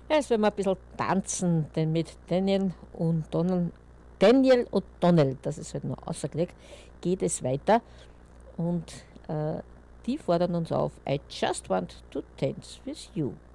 Ja, jetzt werden wir ein bisschen tanzen, denn mit Daniel und Donald, das ist halt nur außergelegt, geht es weiter und die fordern uns auf. I just want to dance with you.